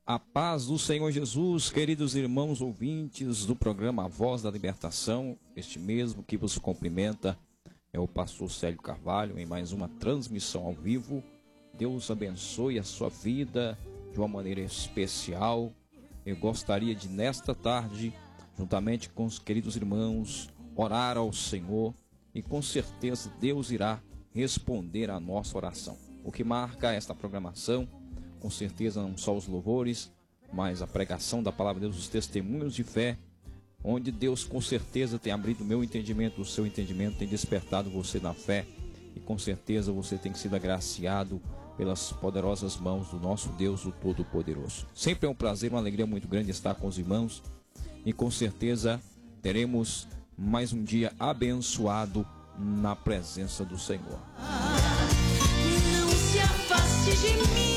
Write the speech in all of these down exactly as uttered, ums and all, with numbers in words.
A paz do Senhor Jesus, queridos irmãos ouvintes do programa A Voz da Libertação, este mesmo que vos cumprimenta é o pastor Célio Carvalho em mais uma transmissão ao vivo. Deus abençoe a sua vida de uma maneira especial. Eu gostaria de, nesta tarde, juntamente com os queridos irmãos, orar ao Senhor e com certeza Deus irá responder à nossa oração. O que marca esta programação, com certeza não só os louvores, mas a pregação da palavra de Deus, os testemunhos de fé, onde Deus com certeza tem abrido o meu entendimento, o seu entendimento, tem despertado você na fé e com certeza você tem sido agraciado pelas poderosas mãos do nosso Deus, o Todo-Poderoso. Sempre é um prazer, uma alegria muito grande estar com os irmãos e com certeza teremos mais um dia abençoado na presença do Senhor. Não se afaste de mim.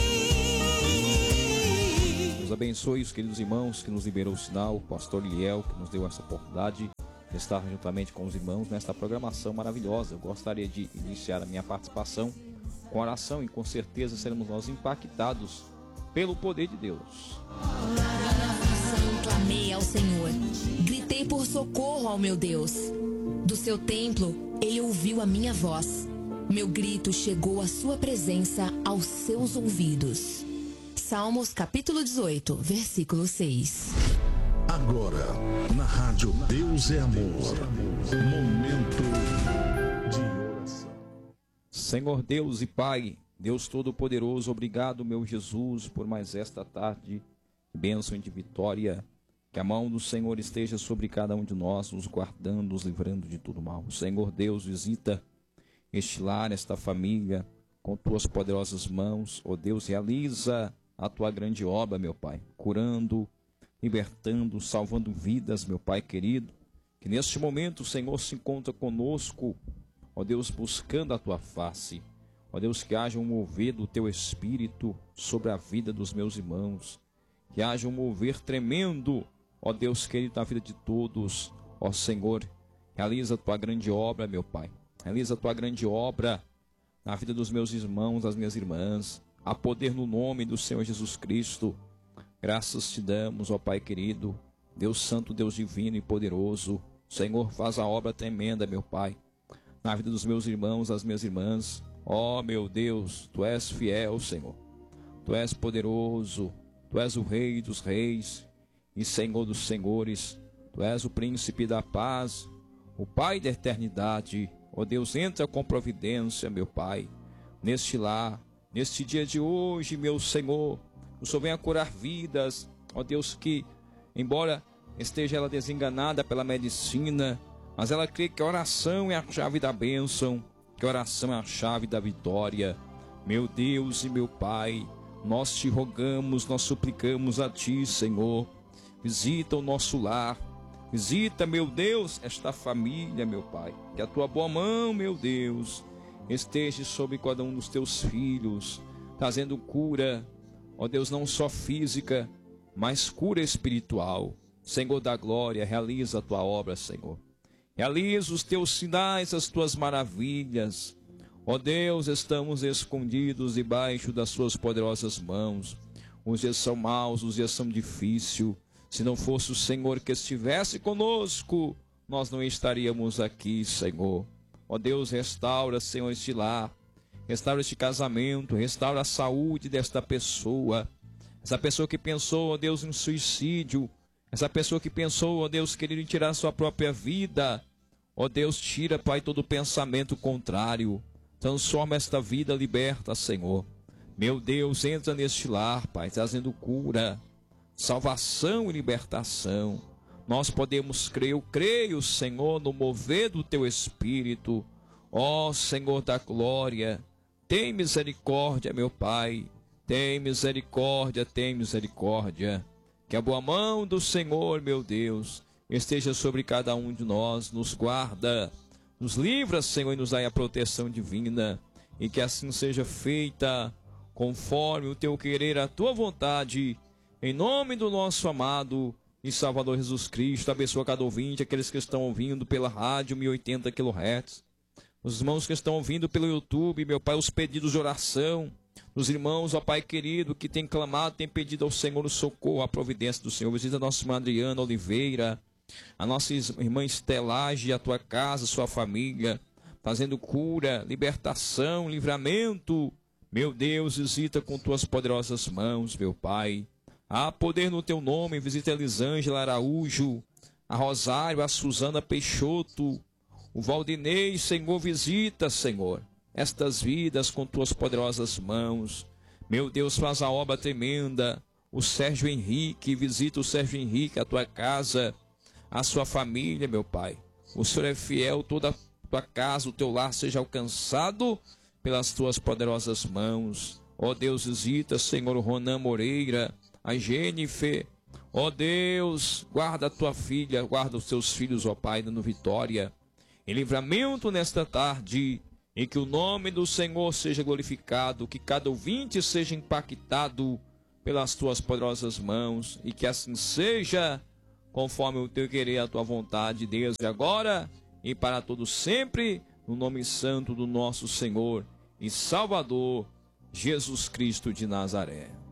Deus abençoe os queridos irmãos que nos liberou o sinal, o pastor Liel, que nos deu essa oportunidade de estar juntamente com os irmãos nesta programação maravilhosa. Eu gostaria de iniciar a minha participação com oração e com certeza seremos nós impactados pelo poder de Deus. Clamei ao Senhor, gritei por socorro ao meu Deus. Do seu templo, ele ouviu a minha voz. Meu grito chegou à sua presença, aos seus ouvidos. Salmos capítulo dezoito, versículo seis. Agora, na rádio Deus é Amor, momento de oração. Senhor Deus e Pai, Deus Todo-Poderoso, obrigado, meu Jesus, por mais esta tarde de bênção e de vitória. Que a mão do Senhor esteja sobre cada um de nós, nos guardando, nos livrando de todo mal. Senhor Deus, visita este lar, esta família, com tuas poderosas mãos. Ó Deus, realiza a tua grande obra, meu Pai, curando, libertando, salvando vidas, meu Pai querido. Que neste momento o Senhor se encontra conosco, ó Deus, buscando a tua face. Ó Deus, que haja um mover do teu Espírito sobre a vida dos meus irmãos. Que haja um mover tremendo, ó Deus querido, na vida de todos. Ó Senhor, realiza a tua grande obra, meu Pai. Realiza a tua grande obra na vida dos meus irmãos, das minhas irmãs. Há poder no nome do Senhor Jesus Cristo. Graças te damos, ó Pai querido, Deus Santo, Deus divino e poderoso. Senhor, faz a obra tremenda, meu Pai, na vida dos meus irmãos, das minhas irmãs. Ó meu Deus, tu és fiel, Senhor. Tu és poderoso. Tu és o Rei dos reis e Senhor dos senhores. Tu és o príncipe da paz, o Pai da eternidade. Ó Deus, entra com providência, meu Pai, neste lar, neste dia de hoje, meu Senhor. O Senhor venha curar vidas, ó Deus, que, embora esteja ela desenganada pela medicina, mas ela crê que a oração é a chave da bênção, que a oração é a chave da vitória. Meu Deus e meu Pai, nós te rogamos, nós suplicamos a ti, Senhor. Visita o nosso lar. Visita, meu Deus, esta família, meu Pai. Que a tua boa mão, meu Deus, esteja sobre cada um dos teus filhos, trazendo cura, ó Deus, não só física, mas cura espiritual. Senhor da glória, realiza a tua obra, Senhor. Realiza os teus sinais, as tuas maravilhas. Ó Deus, estamos escondidos debaixo das suas poderosas mãos. Os dias são maus, os dias são difíceis. Se não fosse o Senhor que estivesse conosco, nós não estaríamos aqui, Senhor. Ó Deus, restaura, Senhor, este lar. Restaura este casamento, restaura a saúde desta pessoa. Essa pessoa que pensou, ó Deus, em suicídio. Essa pessoa que pensou, ó Deus, querido, em tirar sua própria vida. Ó Deus, tira, Pai, todo pensamento contrário. Transforma esta vida, liberta, Senhor. Meu Deus, entra neste lar, Pai, trazendo cura, salvação e libertação. Nós podemos crer, eu creio, Senhor, no mover do teu Espírito. Ó Senhor da glória, tem misericórdia, meu Pai. Tem misericórdia, tem misericórdia. Que a boa mão do Senhor, meu Deus, esteja sobre cada um de nós, nos guarda, nos livra, Senhor, e nos dá a proteção divina. E que assim seja feita, conforme o teu querer, a tua vontade, em nome do nosso amado e Salvador Jesus Cristo. Abençoa cada ouvinte, aqueles que estão ouvindo pela rádio mil e oitenta quilohertz, os irmãos que estão ouvindo pelo YouTube, meu Pai, os pedidos de oração, Dos irmãos, ó Pai querido, que tem clamado, tem pedido ao Senhor o socorro, a providência do Senhor. Visita a nossa irmã Adriana Oliveira, a nossa irmã Estelage, a tua casa, a sua família, fazendo cura, libertação, livramento. Meu Deus, visita com tuas poderosas mãos, meu Pai. Há poder no teu nome, visita a Elisângela Araújo, a Rosário, a Suzana Peixoto, o Valdinei, Senhor, visita, Senhor, estas vidas com tuas poderosas mãos. Meu Deus, faz a obra tremenda. O Sérgio Henrique, visita o Sérgio Henrique, a tua casa, a sua família, meu Pai. O Senhor é fiel, toda a tua casa, o teu lar seja alcançado pelas tuas poderosas mãos. Ó Deus, visita, Senhor, o Ronan Moreira, a Jennifer. Ó Deus, guarda a tua filha, guarda os teus filhos, ó Pai, dando vitória em livramento nesta tarde, em que o nome do Senhor seja glorificado, que cada ouvinte seja impactado pelas tuas poderosas mãos, e que assim seja, conforme o teu querer, a tua vontade, Deus, e agora e para todos sempre, no nome santo do nosso Senhor e Salvador, Jesus Cristo de Nazaré.